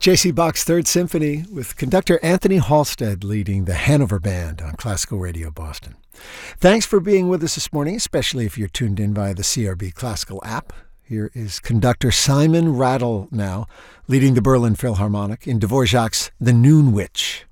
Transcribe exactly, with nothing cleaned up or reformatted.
J C Bach's Third Symphony with conductor Anthony Halstead leading the Hanover Band on Classical Radio Boston. Thanks for being with us this morning, especially if you're tuned in via the C R B Classical app. Here is conductor Simon Rattle now, leading the Berlin Philharmonic in Dvorak's The Noon Witch.